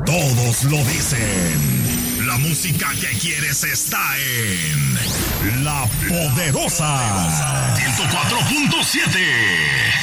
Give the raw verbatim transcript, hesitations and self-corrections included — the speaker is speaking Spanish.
Todos lo dicen. La música que quieres está en La Poderosa. ciento cuatro punto siete.